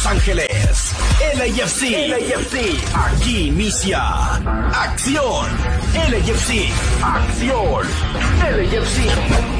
Ángeles. LAFC. Aquí inicia Acción LAFC. Acción LAFC.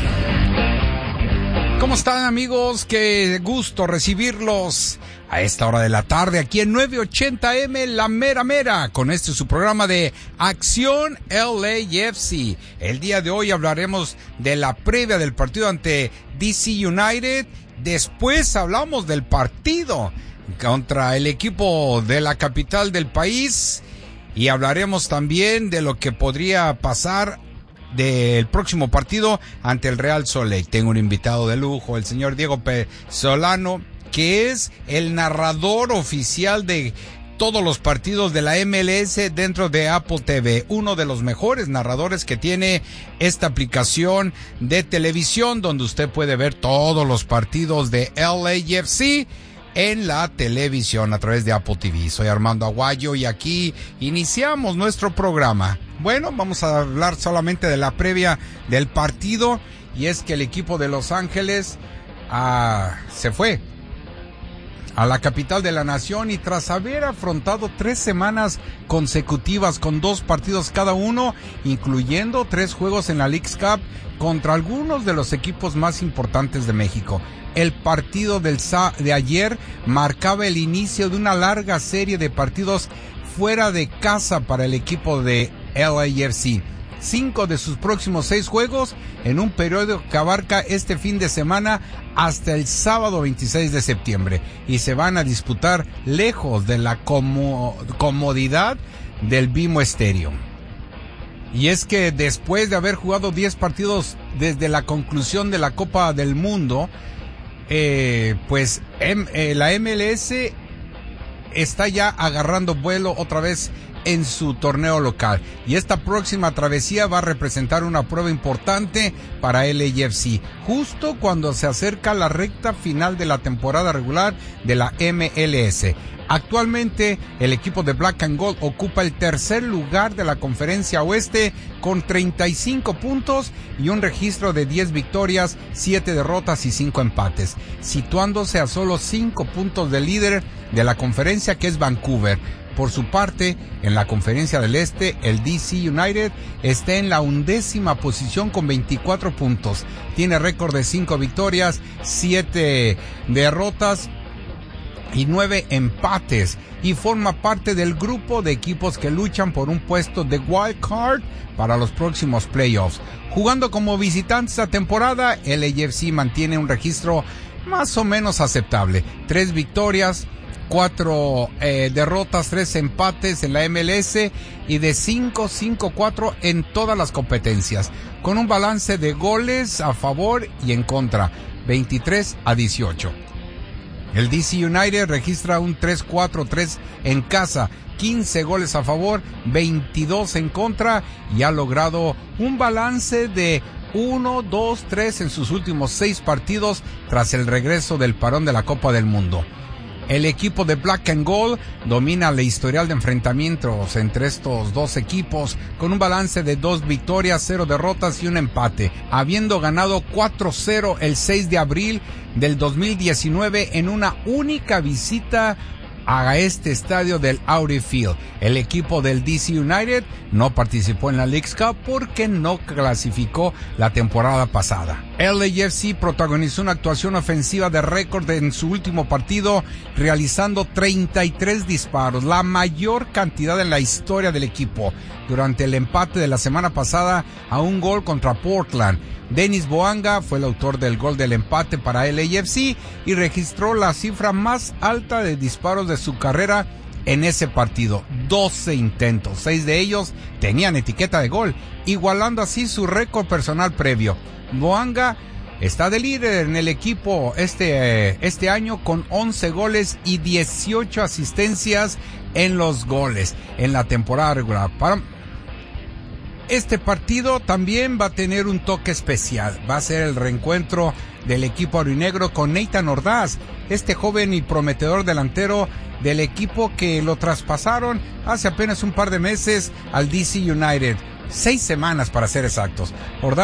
¿Cómo están, amigos? Qué gusto recibirlos a esta hora de la tarde aquí en 980M La Mera Mera con su programa de Acción LAFC. El día de hoy hablaremos de la previa del partido ante DC United. Después hablamos del partido contra el equipo de la capital del país y hablaremos también de lo que podría pasar del próximo partido ante el Real Salt Lake. Tengo un invitado de lujo, el señor Diego Solano, que es el narrador oficial de todos los partidos de la MLS dentro de Apple TV, uno de los mejores narradores que tiene esta aplicación de televisión, donde usted puede ver todos los partidos de LAFC en la televisión a través de Apple TV. Soy Armando Aguayo y aquí iniciamos nuestro programa. Bueno, vamos a hablar solamente de la previa del partido, y es que el equipo de Los Ángeles se fue a la capital de la nación, y tras haber afrontado 3 semanas consecutivas con 2 partidos cada uno, incluyendo 3 juegos en la Leagues Cup contra algunos de los equipos más importantes de México. El partido de ayer marcaba el inicio de una larga serie de partidos fuera de casa para el equipo de LAFC. 5 de sus próximos 6 juegos en un periodo que abarca este fin de semana hasta el sábado 26 de septiembre, y se van a disputar lejos de la comodidad del BMO Stadium. Y es que después de haber jugado 10 partidos desde la conclusión de la Copa del Mundo, la MLS está ya agarrando vuelo otra vez en su torneo local, y esta próxima travesía va a representar una prueba importante para LAFC, justo cuando se acerca la recta final de la temporada regular de la MLS. Actualmente el equipo de Black and Gold ocupa el tercer lugar de la Conferencia Oeste con 35 puntos y un registro de 10 victorias, 7 derrotas y 5 empates, situándose a solo 5 puntos del líder de la conferencia, que es Vancouver. Por su parte, en la Conferencia del Este, el DC United está en la 11ª posición con 24 puntos. Tiene récord de 5 victorias, 7 derrotas y 9 empates, y forma parte del grupo de equipos que luchan por un puesto de wild card para los próximos playoffs. Jugando como visitante esta temporada, el LAFC mantiene un registro más o menos aceptable: 3 victorias, 4 derrotas, 3 empates en la MLS, y de 5-5-4 en todas las competencias, con un balance de goles a favor y en contra, 23-18. El DC United registra un 3-4-3 en casa, 15 goles a favor, 22 en contra, y ha logrado un balance de 1-2-3 en sus últimos 6 partidos tras el regreso del parón de la Copa del Mundo. El equipo de Black and Gold domina la historial de enfrentamientos entre estos dos equipos con un balance de 2 victorias, 0 derrotas y 1 empate, habiendo ganado 4-0 el 6 de abril del 2019 en una única visita a este estadio del Audi Field. El equipo del DC United no participó en la Leagues Cup porque no clasificó la temporada pasada. LAFC protagonizó una actuación ofensiva de récord en su último partido, realizando 33 disparos, la mayor cantidad en la historia del equipo, durante el empate de la semana pasada a un gol contra Portland. Denis Boanga fue el autor del gol del empate para LAFC y registró la cifra más alta de disparos de su carrera en ese partido: 12 intentos, 6 de ellos tenían etiqueta de gol, igualando así su récord personal previo. Boanga está de líder en el equipo este año con 11 goles y 18 asistencias en los goles en la temporada regular. Este partido también va a tener un toque especial. Va a ser el reencuentro del equipo aurinegro con Nathan Ordaz, este joven y prometedor delantero del equipo que lo traspasaron hace apenas un par de meses al DC United. 6 semanas para ser exactos. Ordaz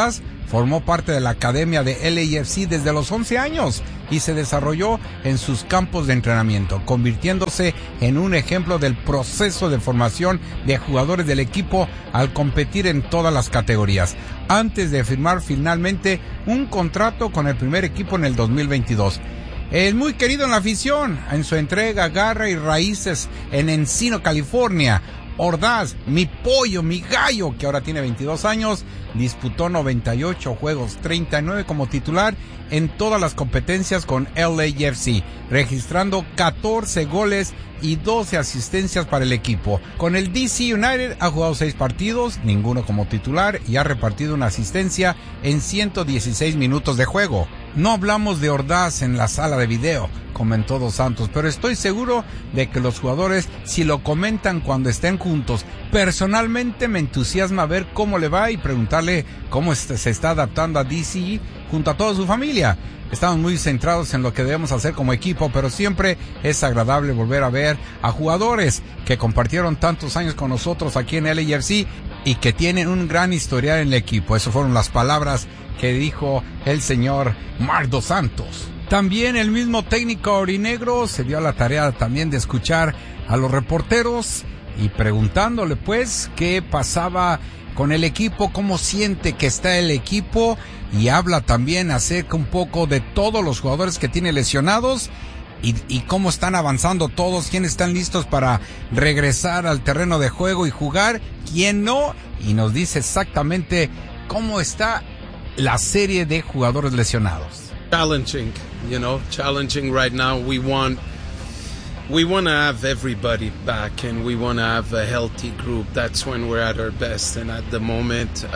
Formó parte de la academia de LAFC desde los 11 años y se desarrolló en sus campos de entrenamiento, convirtiéndose en un ejemplo del proceso de formación de jugadores del equipo al competir en todas las categorías, antes de firmar finalmente un contrato con el primer equipo en el 2022. Es muy querido en la afición, en su entrega, garra y raíces en Encino, California. Ordaz, mi pollo, mi gallo, que ahora tiene 22 años, disputó 98 juegos, 39 como titular en todas las competencias con LAFC, registrando 14 goles y 12 asistencias para el equipo. Con el DC United ha jugado 6 partidos, ninguno como titular, y ha repartido una asistencia en 116 minutos de juego. No hablamos de Ordaz en la sala de video, comentó Dos Santos, pero estoy seguro de que los jugadores, si lo comentan cuando estén juntos, personalmente me entusiasma ver cómo le va y preguntarle cómo se está adaptando a DC junto a toda su familia. Estamos muy centrados en lo que debemos hacer como equipo, pero siempre es agradable volver a ver a jugadores que compartieron tantos años con nosotros aquí en LAFC y que tienen un gran historial en el equipo. Esas fueron las palabras que dijo el señor Marc Dos Santos. También el mismo técnico aurinegro se dio a la tarea también de escuchar a los reporteros y preguntándole pues qué pasaba con el equipo, cómo siente que está el equipo, y habla también acerca un poco de todos los jugadores que tiene lesionados y cómo están avanzando todos, quiénes están listos para regresar al terreno de juego y jugar, quién no, y nos dice exactamente cómo está la serie de jugadores lesionados. Challenging right now. We want to have everybody back, and we want to have a healthy group. That's when we're at our best, and at the moment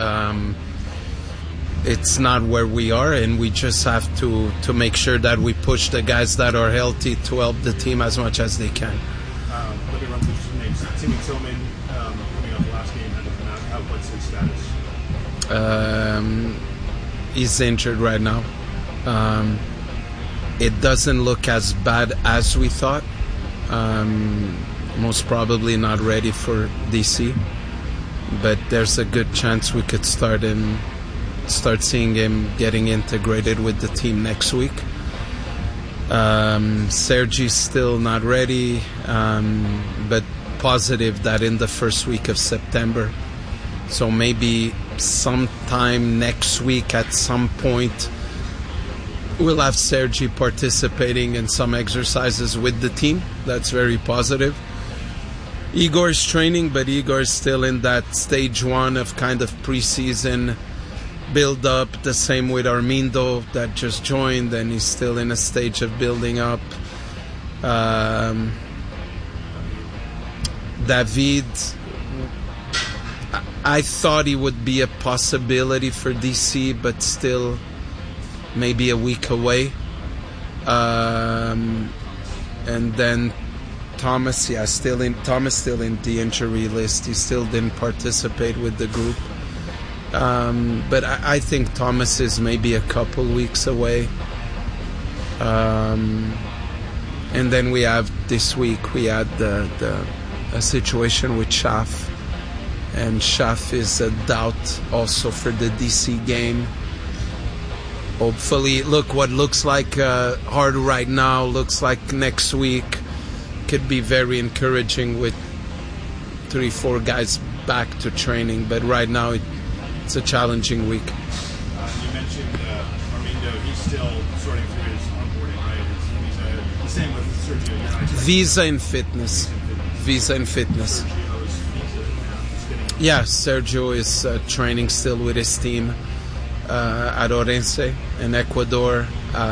it's not where we are, and we just have to make sure that we push the guys that are healthy to help the team as much as they can. Let me run through some names. Timmy Tillman, coming off the last game, what's his status? He's injured right now. It doesn't look as bad as we thought. Most probably not ready for DC, but there's a good chance we could start seeing him getting integrated with the team next week. Sergi's still not ready, but positive that in the first week of September. So maybe sometime next week at some point we'll have Sergi participating in some exercises with the team. That's very positive. Igor's training, but Igor's still in that stage one of kind of preseason build up. The same with Armindo that just joined, and he's still in a stage of building up. David, I thought he would be a possibility for DC, but still maybe a week away. And then Thomas, still in the injury list. He still didn't participate with the group. But I think Thomas is maybe a couple weeks away. And then we have this week we had a situation with Schaff, and Schaff is a doubt also for the DC game. Hopefully, what looks like hard right now looks like next week could be very encouraging with 3-4 guys back to training. But right now it's a challenging week. You mentioned Armindo. He's still sorting through his onboarding, right? He's the same with Sergio. Visa and fitness. Yeah, Sergio is training still with his team at Orense in Ecuador,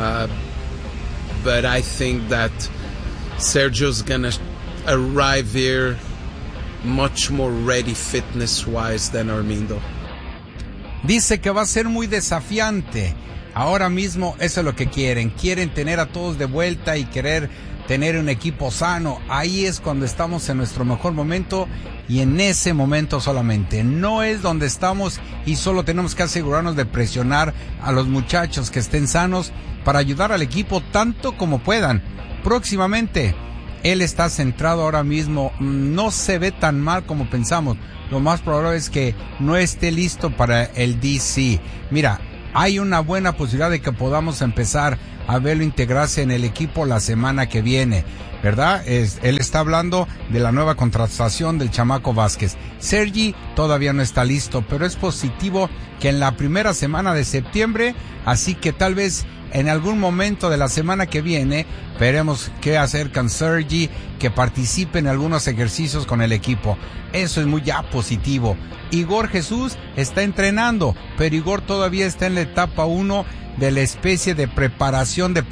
but I think that Sergio's gonna arrive here much more ready fitness-wise than Armindo. Dice que va a ser muy desafiante. Ahora mismo eso es lo que quieren tener a todos de vuelta y querer tener un equipo sano. Ahí es cuando estamos en nuestro mejor momento, y en ese momento solamente. No es donde estamos y solo tenemos que asegurarnos de presionar a los muchachos que estén sanos para ayudar al equipo tanto como puedan. Próximamente, él está centrado ahora mismo, no se ve tan mal como pensamos. Lo más probable es que no esté listo para el DC. Mira, hay una buena posibilidad de que podamos empezar a verlo integrarse en el equipo la semana que viene, ¿verdad? Él está hablando de la nueva contratación del chamaco Vázquez. Sergi todavía no está listo, pero es positivo que en la primera semana de septiembre, así que tal vez en algún momento de la semana que viene veremos qué hacer con Sergi, que participe en algunos ejercicios con el equipo. Eso es muy ya positivo. Igor Jesús está entrenando, pero Igor todavía está en la etapa 1 de la especie de preparación de